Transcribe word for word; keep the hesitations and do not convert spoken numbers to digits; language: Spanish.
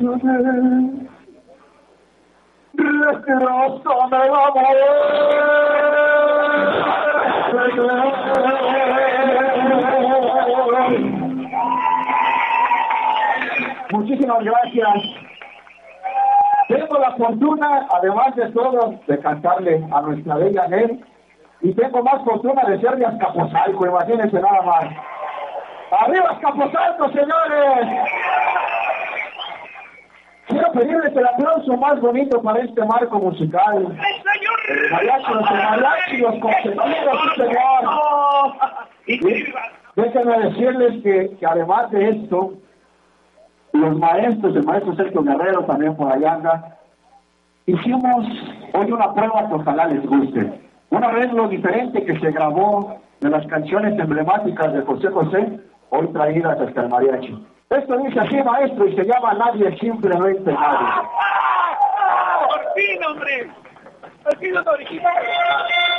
Regrésame el amor. Muchísimas gracias. Tengo la fortuna, además de todo, de cantarle a nuestra bella Nel, y tengo más fortuna de ser de Azcapotzalco, imagínense nada más. ¡Arriba Azcapotzalco, señores! Quiero pedirles el aplauso más bonito para este marco musical. El mariachi, los mariachi, los consejeros, sí, señor. Déjenme decirles que, que además de esto, los maestros, el maestro Sergio Guerrero también por allá anda, hicimos hoy una prueba que ojalá les guste. Un arreglo diferente que se grabó de las canciones emblemáticas de José José, hoy traídas hasta el mariachi. Esto dice así, maestro, y se llama Nadie, simplemente nadie. ¡Por fin, hombre!